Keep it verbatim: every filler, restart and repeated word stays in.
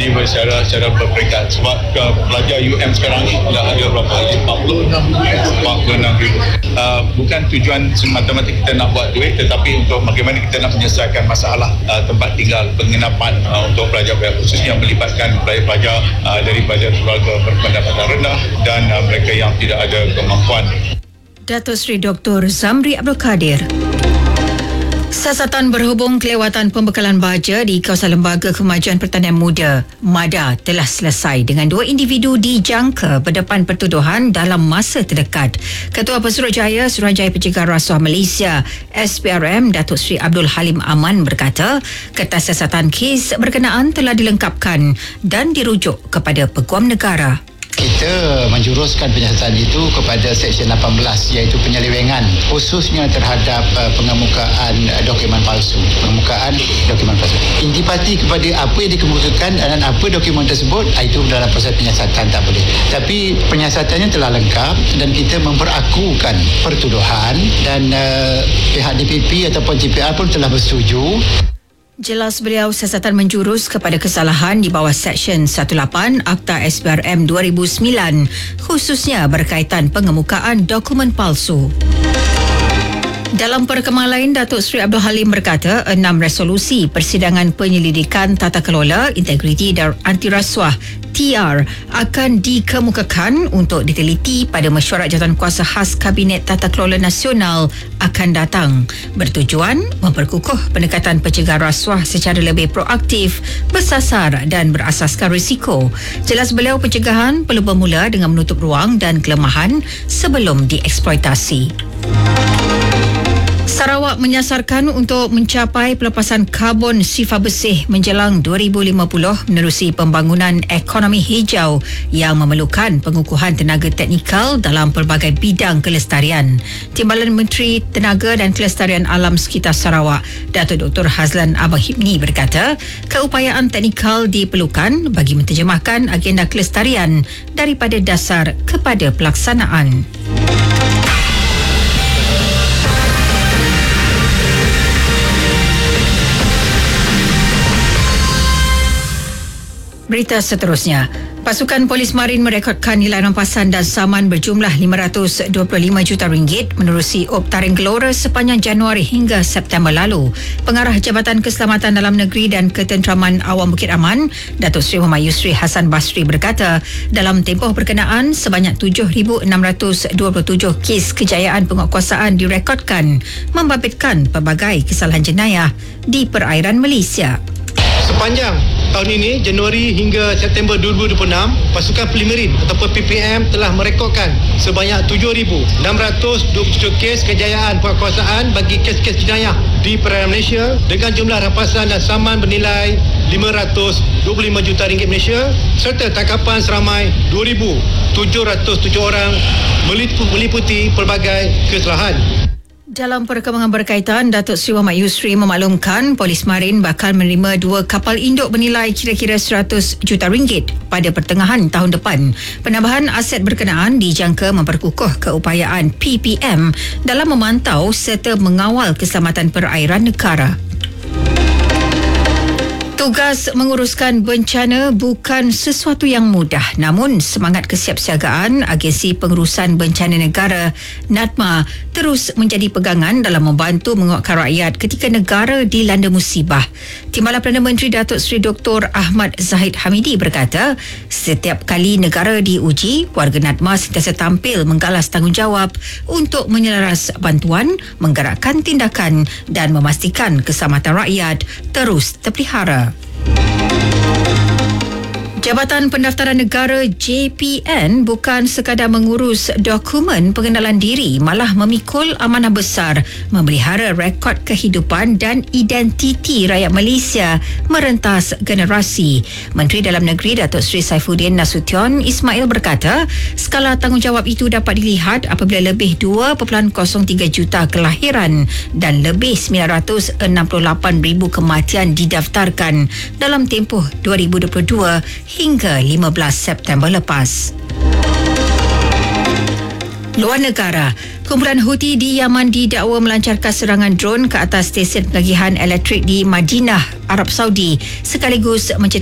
Jadi secara secara berperingkat, sebab uh, pelajar U M sekarang ni dah ada berapa? empat puluh enam ribu. Uh, bukan tujuan semata-mata kita nak buat duit, tetapi untuk bagaimana kita nak menyelesaikan masalah uh, tempat tinggal, penginapan uh, untuk pelajar-pelajar, khususnya melibatkan pelajar-pelajar uh, daripada keluarga berpendapatan rendah dan uh, mereka yang tidak ada kemampuan. Datuk Seri Doktor Zamri Abdul Kadir. Siasatan berhubung kelewatan pembekalan baja di kawasan Lembaga Kemajuan Pertanian Muda MADA telah selesai dengan dua individu dijangka berdepan pertuduhan dalam masa terdekat. Ketua Pesuruhjaya Suruhanjaya Pencegah Rasuah Malaysia S P R M Datuk Seri Abdul Halim Aman berkata, kertas siasatan kes berkenaan telah dilengkapkan dan dirujuk kepada Peguam Negara. Kita menjuruskan penyiasatan itu kepada Seksyen lapan belas, iaitu penyelewengan khususnya terhadap uh, pengemukaan uh, dokumen palsu. Pengemukaan dokumen palsu. Intipati kepada apa yang dikemukakan dan apa dokumen tersebut, itu dalam proses penyiasatan tak boleh. Tapi penyiasatannya telah lengkap dan kita memperakukan pertuduhan dan uh, pihak D P P ataupun T P R pun telah bersetuju. Jelas beliau siasatan menjurus kepada kesalahan di bawah Seksyen lapan belas Akta S P R M dua ribu sembilan, khususnya berkaitan pengemukaan dokumen palsu. Dalam perkembangan lain, Datuk Seri Abdul Halim berkata enam resolusi Persidangan Penyelidikan Tata Kelola, Integriti dan Anti Rasuah T R akan dikemukakan untuk diteliti pada mesyuarat jawatankuasa khas Kabinet Tata Kelola Nasional akan datang, bertujuan memperkukuh pendekatan pencegahan rasuah secara lebih proaktif, bersasar dan berasaskan risiko. Jelas beliau, pencegahan perlu bermula dengan menutup ruang dan kelemahan sebelum dieksploitasi. Sarawak menyasarkan untuk mencapai pelepasan karbon sifar bersih menjelang dua ribu lima puluh menerusi pembangunan ekonomi hijau yang memerlukan pengukuhan tenaga teknikal dalam pelbagai bidang kelestarian. Timbalan Menteri Tenaga dan Kelestarian Alam Sekitar Sarawak, Datuk Doktor Hazlan Abang Hibni berkata, keupayaan teknikal diperlukan bagi menterjemahkan agenda kelestarian daripada dasar kepada pelaksanaan. Berita seterusnya, pasukan polis marin merekodkan nilai rampasan dan saman berjumlah lima ratus dua puluh lima juta ringgit menerusi op taring gelora sepanjang Januari hingga September lalu. Pengarah Jabatan Keselamatan Dalam Negeri dan Ketenteraman Awam Bukit Aman, Datuk Seri Muhammad Yusri Hassan Basri berkata, dalam tempoh berkenaan sebanyak tujuh ribu enam ratus dua puluh tujuh kes kejayaan penguatkuasaan direkodkan, membabitkan pelbagai kesalahan jenayah di perairan Malaysia. Sepanjang tahun ini, Januari hingga September dua ribu dua puluh enam, pasukan Polimarin ataupun P P M telah merekodkan sebanyak tujuh ribu enam ratus dua puluh tujuh kes kejayaan penguatkuasaan bagi kes-kes jenayah di perairan Malaysia dengan jumlah rampasan dan saman bernilai lima ratus dua puluh lima juta ringgit Malaysia serta tangkapan seramai dua ribu tujuh ratus tujuh orang meliputi pelbagai kesalahan. Dalam perkembangan berkaitan, Datuk Seri Muhammad Yusri memaklumkan Polis Marin bakal menerima dua kapal induk bernilai kira-kira seratus juta ringgit pada pertengahan tahun depan. Penambahan aset berkenaan dijangka memperkukuh keupayaan P P M dalam memantau serta mengawal keselamatan perairan negara. Tugas menguruskan bencana bukan sesuatu yang mudah, namun semangat kesiapsiagaan Agensi Pengurusan Bencana Negara NADMA terus menjadi pegangan dalam membantu menguatkan rakyat ketika negara dilanda musibah. Timbalan Perdana Menteri Datuk Seri Doktor Ahmad Zahid Hamidi berkata, setiap kali negara diuji, warga NADMA sentiasa tampil menggalas tanggungjawab untuk menyelaras bantuan, menggerakkan tindakan dan memastikan keselamatan rakyat terus terpelihara. Jabatan Pendaftaran Negara J P N bukan sekadar mengurus dokumen pengenalan diri, malah memikul amanah besar memelihara rekod kehidupan dan identiti rakyat Malaysia merentas generasi. Menteri Dalam Negeri Datuk Seri Saifuddin Nasution Ismail berkata, skala tanggungjawab itu dapat dilihat apabila lebih dua perpuluhan kosong tiga juta kelahiran dan lebih sembilan ratus enam puluh lapan ribu kematian didaftarkan dalam tempoh dua ribu dua puluh dua hingga lima belas September lepas. Luar negara, kumpulan Houthi di Yaman didakwa melancarkan serangan drone ke atas stesen pengagihan elektrik di Madinah, Arab Saudi sekaligus